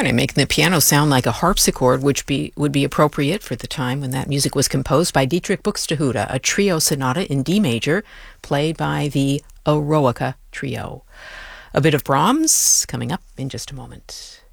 Kind of making the piano sound like a harpsichord, which would be appropriate for the time when that music was composed by Dietrich Buxtehude, a trio sonata in D major, played by the Eroica Trio. A bit of Brahms coming up in just a moment.